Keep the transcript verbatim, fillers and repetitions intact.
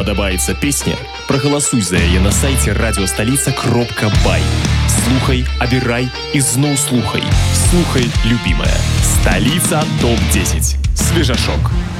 падабаецца песня, прагаласуй за яе на сайце радиостолица кропка бай. Слухай, абірай і зноў слухай. Слухай, любимая. Столица топ десять. Свежашок.